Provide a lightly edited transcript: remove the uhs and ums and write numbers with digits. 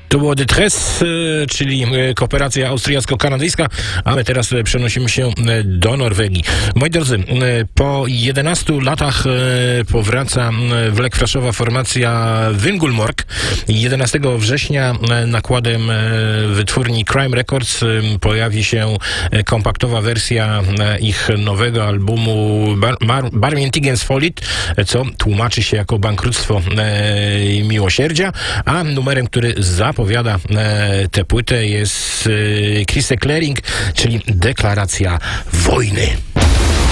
To było Detresse, czyli kooperacja austriacko-kanadyjska, a my teraz przenosimy się do Norwegii. Moi drodzy, po 11 latach powraca wlekfraszowa formacja Vingulmork. 11 września nakładem wytwórni Crime Records pojawi się kompaktowa wersja ich nowego albumu Barmentigens Folit, co tłumaczy się jako bankructwo miłosierdzia, a numerem, który zapowiada tę płytę, jest Kriste Klering, czyli deklaracja wojny.